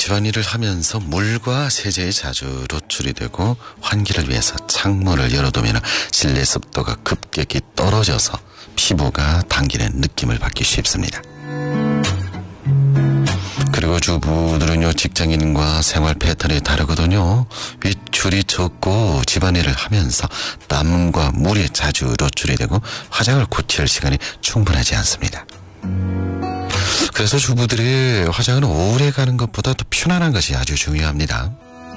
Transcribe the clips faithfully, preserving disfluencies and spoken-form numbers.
집안일을 하면서 물과 세제에 자주 노출이 되고 환기를 위해서 창문을 열어두면 실내 습도가 급격히 떨어져서 피부가 당기는 느낌을 받기 쉽습니다. 그리고 주부들은요, 직장인과 생활 패턴이 다르거든요. 외출이 적고 집안일을 하면서 땀과 물에 자주 노출이 되고 화장을 고칠 시간이 충분하지 않습니다. 그래서 주부들이 화장은 오래 가는 것보다 더 편안한 것이 아주 중요합니다.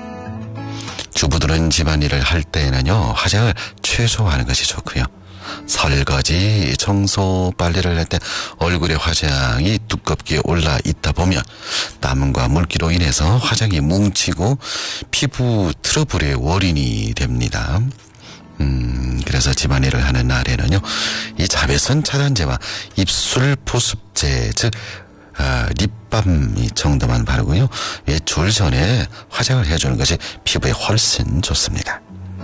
주부들은 집안일을 할 때에는요, 화장을 최소화하는 것이 좋고요. 설거지, 청소, 빨래를 할 때 얼굴에 화장이 두껍게 올라 있다 보면 땀과 물기로 인해서 화장이 뭉치고 피부 트러블의 원인이 됩니다. 음, 그래서 집안일을 하는 날에는요, 이 자외선 차단제와 입술 보습제, 즉, 아, 립밤 정도만 바르고요, 외출 전에 화장을 해주는 것이 피부에 훨씬 좋습니다.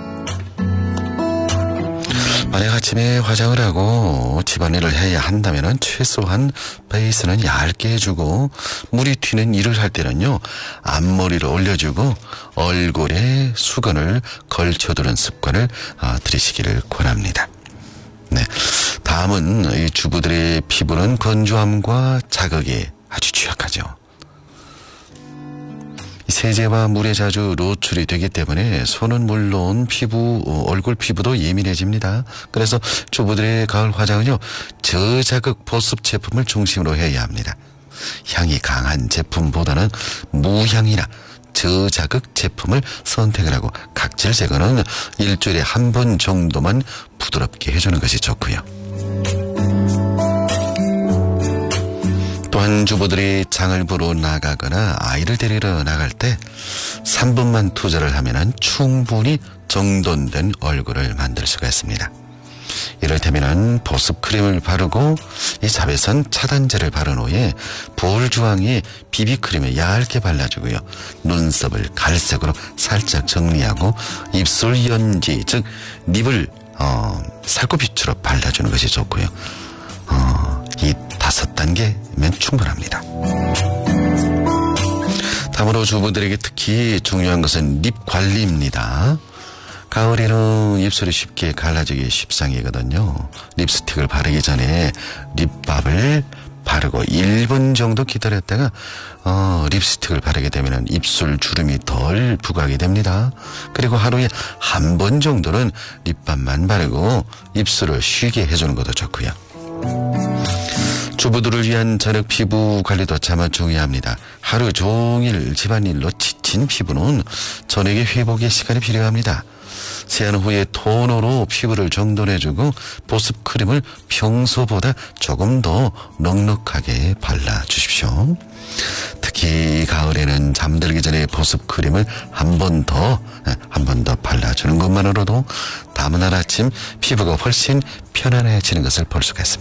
만약 아침에 화장을 하고 집안일을 해야 한다면 최소한 베이스는 얇게 해주고 물이 튀는 일을 할 때는요, 앞머리를 올려주고 얼굴에 수건을 걸쳐두는 습관을 어, 들이시기를 권합니다. 네, 다음은 이 주부들의 피부는 건조함과 자극에 아주 취약하죠. 세제와 물에 자주 노출이 되기 때문에 손은 물론 피부, 얼굴 피부도 예민해집니다. 그래서 주부들의 가을 화장은요, 저자극 보습 제품을 중심으로 해야 합니다. 향이 강한 제품보다는 무향이나 저자극 제품을 선택을 하고 각질 제거는 일주일에 한 번 정도만 부드럽게 해주는 것이 좋고요. 또한 주부들이 장을 보러 나가거나 아이를 데리러 나갈 때 삼 분만 투자를 하면 충분히 정돈된 얼굴을 만들 수가 있습니다. 이를테면 보습 크림을 바르고 이 자외선 차단제를 바른 후에 볼 주황에 비비크림을 얇게 발라주고요, 눈썹을 갈색으로 살짝 정리하고 입술 연지, 즉 립을 어, 살코빛으로 발라주는 것이 좋고요. 어, 이 다섯 단계면 충분합니다. 다음으로 주부들에게 특히 중요한 것은 립 관리입니다. 가을에는 입술이 쉽게 갈라지기 십상이거든요. 립스틱을 바르기 전에 립밥을 바르고 일 분 정도 기다렸다가 어, 립스틱을 바르게 되면 입술 주름이 덜 부각이 됩니다. 그리고 하루에 한 번 정도는 립밤만 바르고 입술을 쉬게 해주는 것도 좋고요. 주부들을 위한 저녁 피부 관리도 참 중요합니다. 하루 종일 집안일로 지친 피부는 저녁에 회복의 시간이 필요합니다. 세안 후에 토너로 피부를 정돈해주고 보습 크림을 평소보다 조금 더 넉넉하게 발라주십시오. 특히 가을에는 잠들기 전에 보습 크림을 한 번 더, 한 번 더 발라주는 것만으로도 다음날 아침 피부가 훨씬 편안해지는 것을 볼 수가 있습니다.